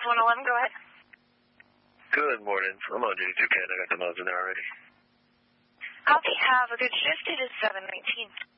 111, go ahead. Good morning. I'm on duty 2K. I got the modes in there already. Copy. Have a good shift. It is 7:19.